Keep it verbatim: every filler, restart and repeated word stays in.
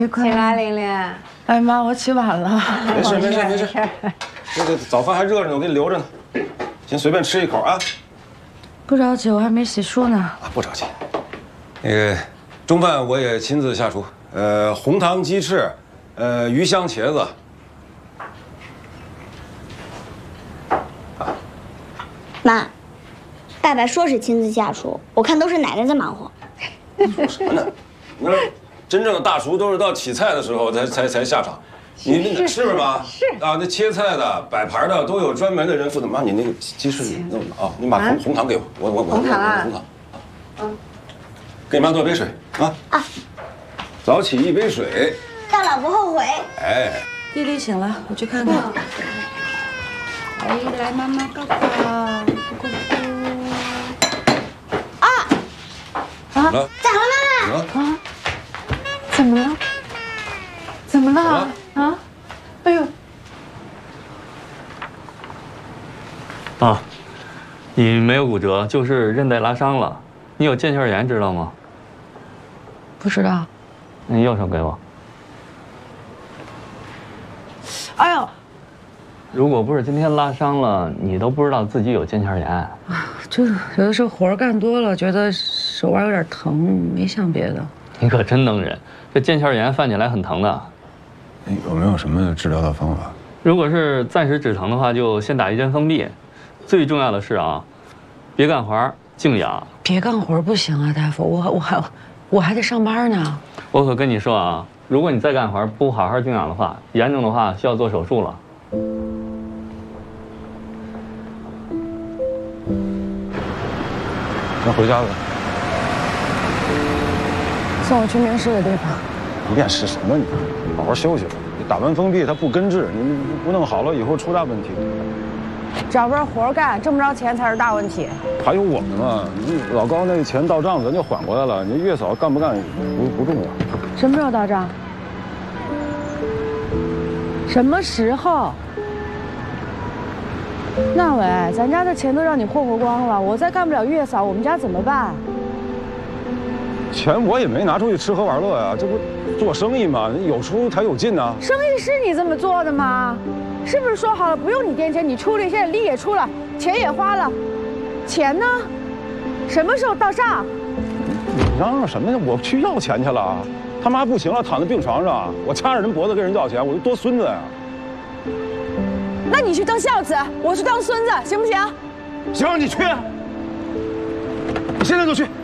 起来，玲玲。 哎妈，我起晚了。 没事没事没事，这个早饭还热着呢，我给你留着呢，先随便吃一口啊。 不着急，我还没洗漱呢。 啊，不着急。那个中饭我也亲自下厨，呃，红糖鸡翅，呃，鱼香茄子。 妈，爸爸说是亲自下厨，我看都是奶奶在忙活。 你说什么呢？你说真正的大厨都是到起菜的时候才才才下场，你那是不是妈？ 是啊，那切菜的、摆盘的都有专门的人负责。妈，你那个鸡翅你弄啊，你把红红糖给我，我我我红糖啊， 红糖。嗯，给你妈倒杯水啊。啊。早起一杯水， 大老不后悔。 哎。 弟弟醒了，我去看看。哎，来，妈妈抱抱，咕咕咕。 啊！ 啊！ 咋了，妈妈？ 啊？怎么了？怎么了？啊？哎呦！ 啊，你没有骨折，就是韧带拉伤了。你有腱鞘炎，知道吗？ 不知道。 那你右手给我。 哎呦！ 如果不是今天拉伤了，你都不知道自己有腱鞘炎。 啊，就是有的时候活干多了，觉得手腕有点疼，没想别的。 你可真能忍，这腱鞘炎犯起来很疼的。 有没有什么治疗的方法？ 如果是暂时止疼的话，就先打一针封闭。最重要的是啊，别干活，静养。 别干活不行啊，大夫，我我还我还得上班呢。 我可跟你说啊，如果你再干活不好好静养的话，严重的话需要做手术了。 那回家吧。 送我去面试的地方。 面试什么？你好好休息吧。你打完封闭，它不根治，你不弄好了，以后出大问题。 找不着活干，挣不着钱才是大问题。 还有我们嘛，你老高那钱到账咱就缓过来了。你月嫂干不干不不重要。 什么时候到账？什么时候？那伟，咱家的钱都让你霍霍光了，我再干不了月嫂，我们家怎么办？ 钱我也没拿出去吃喝玩乐呀，这不做生意嘛，有出才有进啊。 生意是你这么做的吗？是不是说好了不用你垫钱，你出力，现在力也出了，钱也花了，钱呢？什么时候到账？ 你嚷嚷什么呢？我去要钱去了，他妈不行了，躺在病床上，我掐着人脖子跟人要钱，我就多孙子呀。 那你去当孝子，我去当孙子，行不行？ 行，你去，你现在就去。